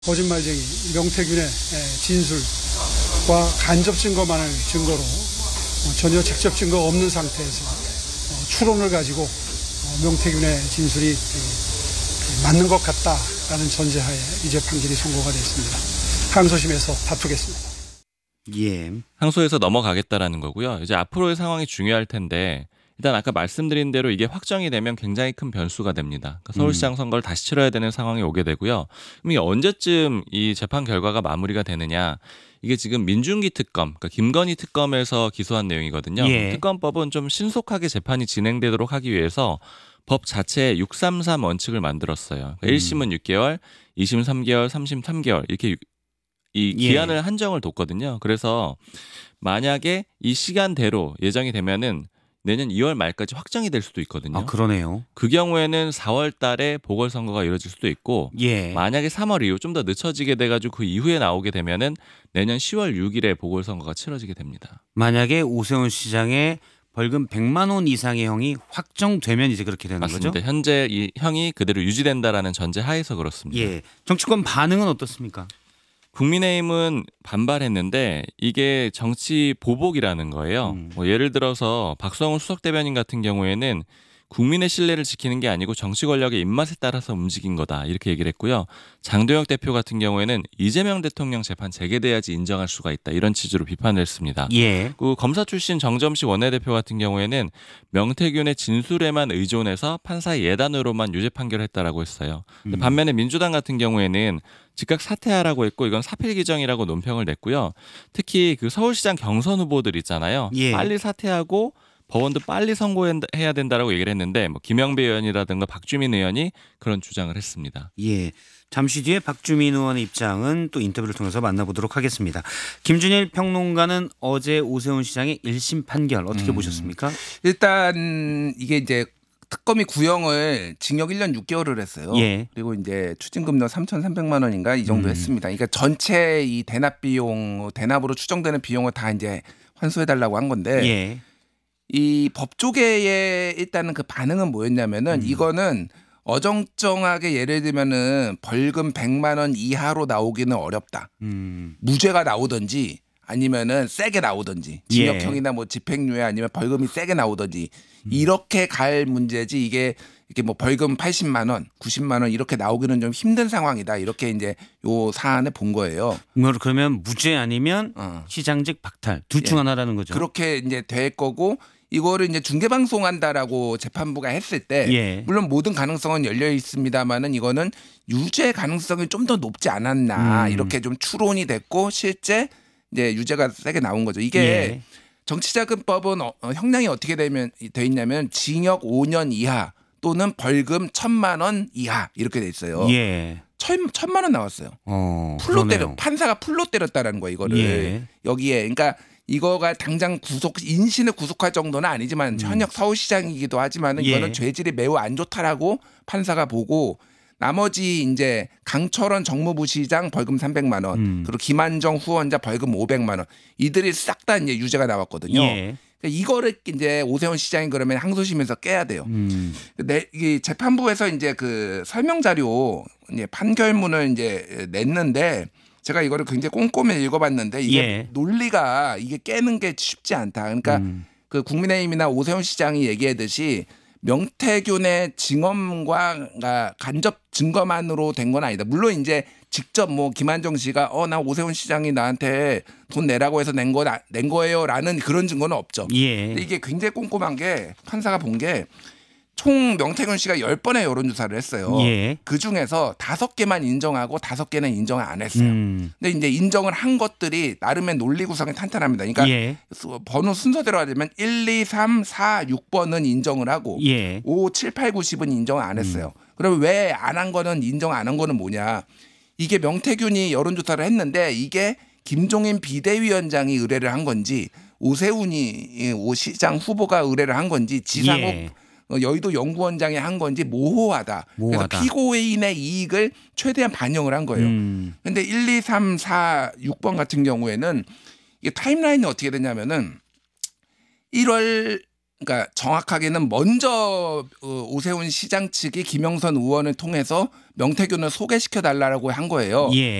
거짓말쟁이 명태균의 진술과 간접 증거만을 증거로 전혀 직접 증거 없는 상태에서 추론을 가지고 명태균의 진술이 맞는 것 같다라는 전제하에 이제 판결이 선고가 됐습니다. 항소심에서 다투겠습니다. 예. 항소에서 넘어가겠다라는 거고요. 이제 앞으로의 상황이 중요할 텐데 일단 아까 말씀드린 대로 이게 확정이 되면 굉장히 큰 변수가 됩니다. 그러니까 서울시장 선거를 다시 치러야 되는 상황이 오게 되고요. 그럼 이게 언제쯤 이 재판 결과가 마무리가 되느냐. 이게 지금 민중기 특검, 그러니까 김건희 특검에서 기소한 내용이거든요. 예. 특검법은 좀 신속하게 재판이 진행되도록 하기 위해서 법 자체에 633 원칙을 만들었어요. 그러니까 1심은 6개월, 2심 3개월, 3심 3개월 이렇게 이 기한을 한정을 뒀거든요. 그래서 만약에 이 시간대로 예정이 되면은 내년 2월 말까지 확정이 될 수도 있거든요. 아, 그러네요. 그 경우에는 4월 달에 보궐선거가 이루어질 수도 있고 예. 만약에 3월 이후 좀 더 늦춰지게 돼가지고 그 이후에 나오게 되면은 내년 10월 6일에 보궐선거가 치러지게 됩니다. 만약에 오세훈 시장의 벌금 100만 원 이상의 형이 확정되면 이제 그렇게 되는 맞습니다. 거죠? 현재 이 형이 그대로 유지된다라는 전제 하에서 그렇습니다. 예. 정치권 반응은 어떻습니까? 국민의힘은 반발했는데 이게 정치 보복이라는 거예요. 뭐 예를 들어서 박성훈 수석 대변인 같은 경우에는 국민의 신뢰를 지키는 게 아니고 정치 권력의 입맛에 따라서 움직인 거다 이렇게 얘기를 했고요. 장도혁 대표 같은 경우에는 이재명 대통령 재판 재개돼야지 인정할 수가 있다 이런 취지로 비판을 했습니다. 예. 그 검사 출신 정점식 원내대표 같은 경우에는 명태균의 진술에만 의존해서 판사의 예단으로만 유죄 판결했다라고 했어요. 근데 반면에 민주당 같은 경우에는 즉각 사퇴하라고 했고 이건 사필 규정이라고 논평을 냈고요. 특히 그 서울시장 경선 후보들 있잖아요. 예. 빨리 사퇴하고 법원도 빨리 선고해야 된다라고 얘기를 했는데 뭐 김영배 의원이라든가 박주민 의원이 그런 주장을 했습니다. 예. 잠시 뒤에 박주민 의원의 입장은 또 인터뷰를 통해서 만나보도록 하겠습니다. 김준일 평론가는 어제 오세훈 시장의 1심 판결 어떻게 보셨습니까? 일단 이게 이제 특검이 구형을 징역 1년 6개월을 했어요. 예. 그리고 이제 추징금도 3,300만 원인가 이 정도 했습니다. 그러니까 전체 이 대납 비용, 대납으로 추정되는 비용을 다 이제 환수해 달라고 한 건데 예. 이 법조계의 일단은 그 반응은 뭐였냐면은 이거는 어정쩡하게 예를 들면은 벌금 100만 원 이하로 나오기는 어렵다. 무죄가 나오든지 아니면은 세게 나오든지 징역형이나 뭐 집행유예 아니면 벌금이 세게 나오든지 이렇게 갈 문제지 이게 뭐 벌금 80만 원, 90만 원 이렇게 나오기는 좀 힘든 상황이다. 이렇게 이제 요 사안을 본 거예요. 그러면 무죄 아니면 시장직 박탈 둘 중 하나라는 거죠. 그렇게 이제 될 거고 이거를 이제 중개방송한다라고 재판부가 했을 때 물론 모든 가능성은 열려 있습니다만은 이거는 유죄 가능성이 좀 더 높지 않았나 이렇게 좀 추론이 됐고 실제 이제 유죄가 세게 나온 거죠. 이게 정치자금법은 형량이 어떻게 돼 있냐면 징역 5년 이하 또는 벌금 1,000만 원 이하 이렇게 돼 있어요. 예. 1,000만 원 나왔어요. 풀로 때려 판사가 풀로 때렸다라는 거 이거를 여기에 그러니까 이거가 당장 인신을 구속할 정도는 아니지만 현역 서울시장이기도 하지만 이거는 죄질이 매우 안 좋다라고 판사가 보고 나머지 이제 강철원 정무부시장 벌금 300만 원 그리고 김한정 후원자 벌금 500만 원 이들이 싹 다 이제 유죄가 나왔거든요. 그러니까 이거를 이제 오세훈 시장이 그러면 항소심에서 깨야 돼요. 이 재판부에서 이제 그 설명 자료 이제 판결문을 이제 냈는데 제가 이거를 굉장히 꼼꼼히 읽어봤는데 이게 논리가 이게 깨는 게 쉽지 않다. 그러니까 그 국민의힘이나 오세훈 시장이 얘기하듯이 명태균의 증언과 간접 증거만으로 된 건 아니다. 물론 이제 직접 뭐 김한정 씨가 나 오세훈 시장이 나한테 돈 내라고 해서 낸 거예요라는 그런 증거는 없죠. 근데 이게 굉장히 꼼꼼한 게 판사가 본 게 총 명태균 씨가 10번의 여론조사를 했어요. 그 중에서 5개만 인정하고 5개는 인정을 안 했어요. 근데 이제 인정을 한 것들이 나름의 논리 구성이 탄탄합니다. 그러니까 번호 순서대로 하자면 1, 2, 3, 4, 6번은 인정을 하고 5, 7, 8, 9, 10은 인정을 안 했어요. 그럼 왜 안 한 거는 인정 안 한 거는 뭐냐. 이게 명태균이 여론조사를 했는데 이게 김종인 비대위원장이 의뢰를 한 건지 오세훈이 오 시장 후보가 의뢰를 한 건지 지상욱 여의도 연구원장이 한 건지 모호하다. 그래서 피고인의 이익을 최대한 반영을 한 거예요. 그런데 1, 2, 3, 4, 6번 같은 경우에는 이게 타임라인이 어떻게 되냐면은 1월 그러니까 정확하게는 먼저 오세훈 시장 측이 김영선 의원을 통해서 명태균을 소개시켜 달라고 한 거예요. 예.